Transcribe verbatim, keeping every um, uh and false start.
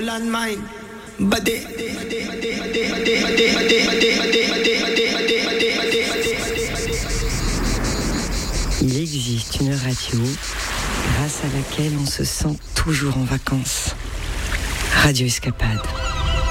landmine. Badé. Il existe une radio grâce à laquelle on se sent toujours en vacances. Radio Escapade.